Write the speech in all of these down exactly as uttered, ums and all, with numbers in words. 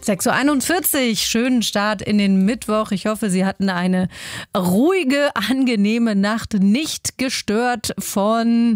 sechs Uhr einundvierzig, schönen Start in den Mittwoch. Ich hoffe, Sie hatten eine ruhige, angenehme Nacht, nicht gestört von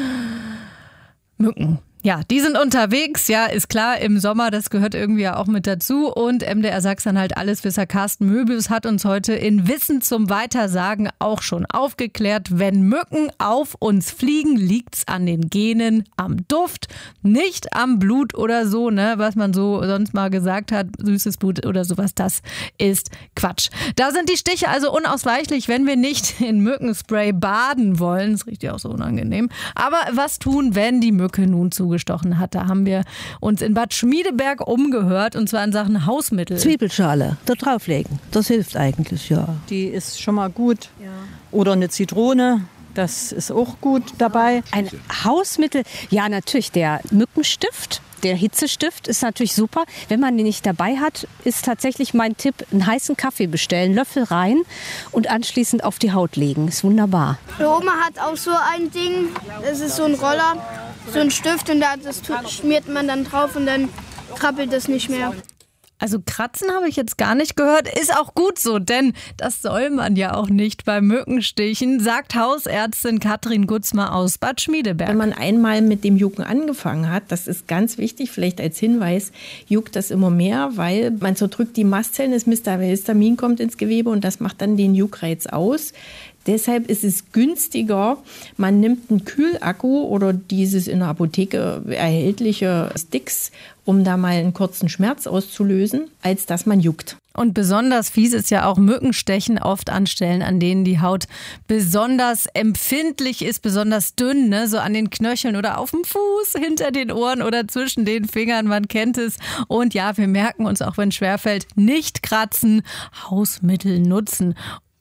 Mücken. Ja, die sind unterwegs, ja, ist klar, im Sommer, das gehört irgendwie ja auch mit dazu. Und M D R Sachsen-Anhalt Alleswisser Carsten Möbius hat uns heute in Wissen zum Weitersagen auch schon aufgeklärt. Wenn Mücken auf uns fliegen, liegt's an den Genen, am Duft, nicht am Blut oder so, ne, was man so sonst mal gesagt hat, süßes Blut oder sowas, das ist Quatsch. Da sind die Stiche also unausweichlich, wenn wir nicht in Mückenspray baden wollen. Das riecht ja auch so unangenehm. Aber was tun, wenn die Mücke nun zu gestochen hat. Da haben wir uns in Bad Schmiedeberg umgehört, und zwar in Sachen Hausmittel. Zwiebelschale da drauflegen, das hilft eigentlich, ja. Die ist schon mal gut. Ja. Oder eine Zitrone, das ist auch gut dabei. Ein Hausmittel, ja natürlich der Mückenstift. Der Hitzestift ist natürlich super. Wenn man den nicht dabei hat, ist tatsächlich mein Tipp, einen heißen Kaffee bestellen, Löffel rein und anschließend auf die Haut legen. Ist wunderbar. Meine Oma hat auch so ein Ding, das ist so ein Roller, so ein Stift, und das schmiert man dann drauf und dann krabbelt das nicht mehr. Also kratzen habe ich jetzt gar nicht gehört. Ist auch gut so, denn das soll man ja auch nicht bei Mückenstichen, sagt Hausärztin Katrin Gutzmer aus Bad Schmiedeberg. Wenn man einmal mit dem Jucken angefangen hat, das ist ganz wichtig, vielleicht als Hinweis, juckt das immer mehr, weil man zerdrückt die Mastzellen, das Histamin kommt ins Gewebe und das macht dann den Juckreiz aus. Deshalb ist es günstiger, man nimmt einen Kühlakku oder dieses in der Apotheke erhältliche Sticks, um da mal einen kurzen Schmerz auszulösen, als dass man juckt. Und besonders fies ist ja auch Mückenstechen oft an Stellen, an denen die Haut besonders empfindlich ist, besonders dünn, ne? So an den Knöcheln oder auf dem Fuß, hinter den Ohren oder zwischen den Fingern, man kennt es. Und ja, wir merken uns, auch wenn es schwerfällt, nicht kratzen, Hausmittel nutzen.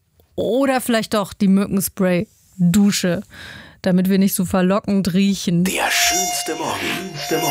Oder vielleicht doch die Mückenspray-Dusche, damit wir nicht so verlockend riechen. Der schönste Morgen.